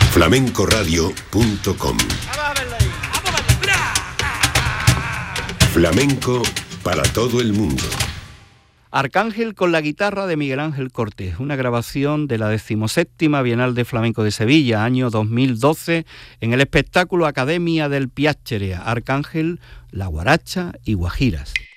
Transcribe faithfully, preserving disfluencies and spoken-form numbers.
flamenco radio punto com. Flamenco para todo el mundo. Arcángel con la guitarra de Miguel Ángel Cortés, una grabación de la decimoséptima Bienal de Flamenco de Sevilla, año dos mil doce, en el espectáculo Academia del Piacere, Arcángel, La Guaracha y Guajiras.